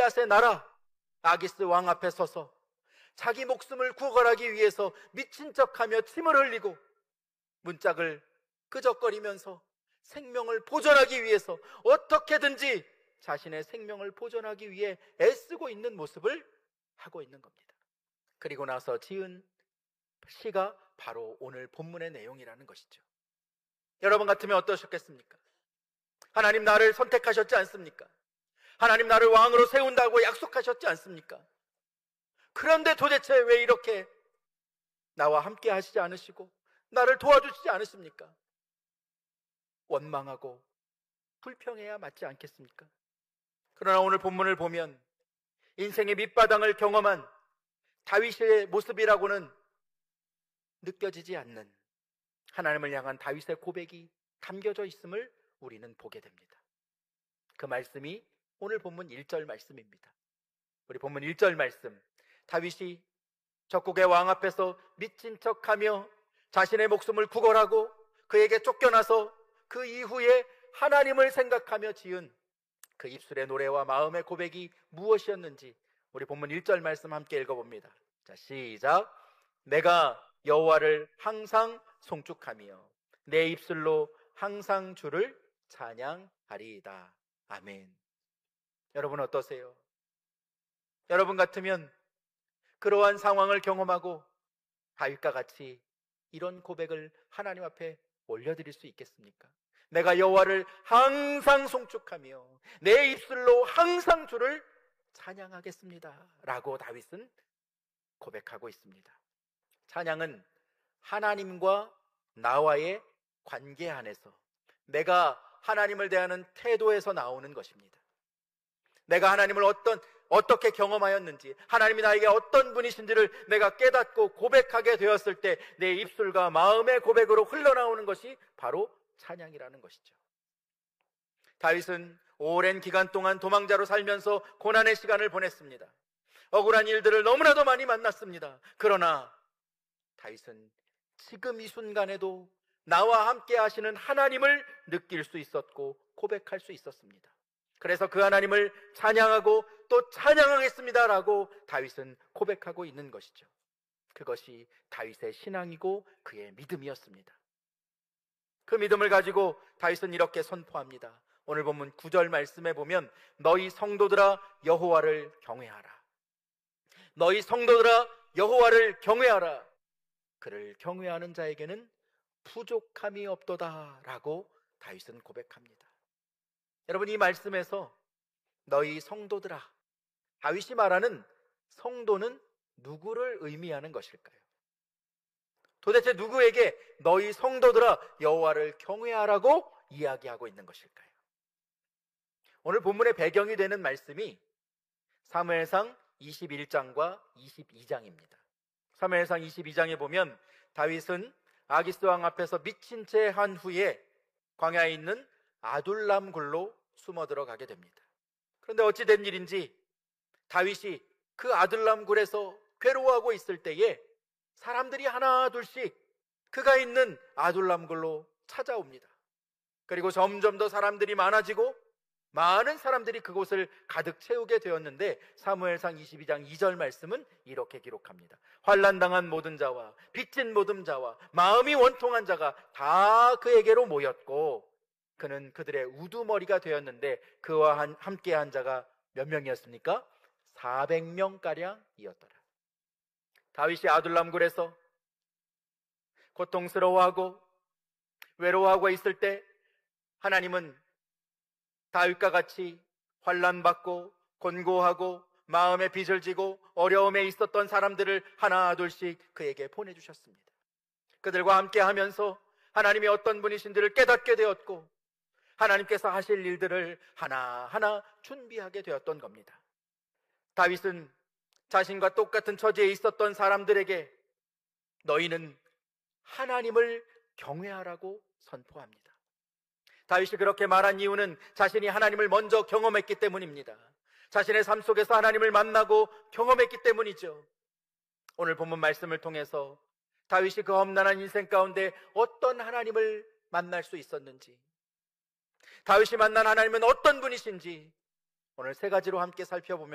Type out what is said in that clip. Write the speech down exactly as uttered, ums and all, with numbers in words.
골리앗의 나라 아기스 왕 앞에 서서 자기 목숨을 구걸하기 위해서 미친 척하며 침을 흘리고 문짝을 끄적거리면서 생명을 보존하기 위해서 어떻게든지 자신의 생명을 보존하기 위해 애쓰고 있는 모습을 하고 있는 겁니다. 그리고 나서 지은 시가 바로 오늘 본문의 내용이라는 것이죠. 여러분 같으면 어떠셨겠습니까? 하나님 나를 선택하셨지 않습니까? 하나님 나를 왕으로 세운다고 약속하셨지 않습니까? 그런데 도대체 왜 이렇게 나와 함께 하시지 않으시고 나를 도와주시지 않으십니까? 원망하고 불평해야 맞지 않겠습니까? 그러나 오늘 본문을 보면 인생의 밑바닥을 경험한 다윗의 모습이라고는 느껴지지 않는 하나님을 향한 다윗의 고백이 담겨져 있음을 우리는 보게 됩니다. 그 말씀이 오늘 본문 일 절 말씀입니다. 우리 본문 일 절 말씀, 다윗이 적국의 왕 앞에서 미친 척하며 자신의 목숨을 구걸하고 그에게 쫓겨나서 그 이후에 하나님을 생각하며 지은 그 입술의 노래와 마음의 고백이 무엇이었는지 우리 본문 일 절 말씀 함께 읽어봅니다. 자, 시작. 내가 여호와를 항상 송축하며 내 입술로 항상 주를 찬양하리이다. 아멘. 여러분 어떠세요? 여러분 같으면 그러한 상황을 경험하고 다윗과 같이 이런 고백을 하나님 앞에 올려드릴 수 있겠습니까? 내가 여호와를 항상 송축하며 내 입술로 항상 주를 찬양하겠습니다 라고 다윗은 고백하고 있습니다. 찬양은 하나님과 나와의 관계 안에서 내가 하나님을 대하는 태도에서 나오는 것입니다. 내가 하나님을 어떤, 어떻게 경험하였는지, 하나님이 나에게 어떤 분이신지를 내가 깨닫고 고백하게 되었을 때 내 입술과 마음의 고백으로 흘러나오는 것이 바로 찬양이라는 것이죠. 다윗은 오랜 기간 동안 도망자로 살면서 고난의 시간을 보냈습니다. 억울한 일들을 너무나도 많이 만났습니다. 그러나 다윗은 지금 이 순간에도 나와 함께 하시는 하나님을 느낄 수 있었고 고백할 수 있었습니다. 그래서 그 하나님을 찬양하고 또 찬양하겠습니다라고 다윗은 고백하고 있는 것이죠. 그것이 다윗의 신앙이고 그의 믿음이었습니다. 그 믿음을 가지고 다윗은 이렇게 선포합니다. 오늘 본문 구 절 말씀에 보면 너희 성도들아 여호와를 경외하라. 너희 성도들아 여호와를 경외하라. 그를 경외하는 자에게는 부족함이 없도다 라고 다윗은 고백합니다. 여러분, 이 말씀에서 너희 성도들아, 다윗이 말하는 성도는 누구를 의미하는 것일까요? 도대체 누구에게 너희 성도들아 여호와를 경외하라고 이야기하고 있는 것일까요? 오늘 본문의 배경이 되는 말씀이 사무엘상 이십일 장과 이십이 장입니다. 사무엘상 이십이 장에 보면 다윗은 아기스 왕 앞에서 미친 채 한 후에 광야에 있는 아둘람 굴로 숨어 들어가게 됩니다. 그런데 어찌 된 일인지 다윗이 그 아둘람 굴에서 괴로워하고 있을 때에 사람들이 하나 둘씩 그가 있는 아둘람 굴로 찾아옵니다. 그리고 점점 더 사람들이 많아지고 많은 사람들이 그곳을 가득 채우게 되었는데 사무엘상 이십이 장 이 절 말씀은 이렇게 기록합니다. 환난당한 모든 자와 빚진 모든 자와 마음이 원통한 자가 다 그에게로 모였고 그는 그들의 우두머리가 되었는데 그와 한, 함께 한 자가 몇 명이었습니까? 사백 명가량이었더라. 다윗이 아둘람굴에서 고통스러워하고 외로워하고 있을 때 하나님은 다윗과 같이 환난받고 곤고하고 마음에 빚을 지고 어려움에 있었던 사람들을 하나 둘씩 그에게 보내주셨습니다. 그들과 함께 하면서 하나님이 어떤 분이신지를 깨닫게 되었고 하나님께서 하실 일들을 하나하나 준비하게 되었던 겁니다. 다윗은 자신과 똑같은 처지에 있었던 사람들에게 너희는 하나님을 경외하라고 선포합니다. 다윗이 그렇게 말한 이유는 자신이 하나님을 먼저 경험했기 때문입니다. 자신의 삶 속에서 하나님을 만나고 경험했기 때문이죠. 오늘 본문 말씀을 통해서 다윗이 그 험난한 인생 가운데 어떤 하나님을 만날 수 있었는지, 다윗이 만난 하나님은 어떤 분이신지 오늘 세 가지로 함께 살펴보면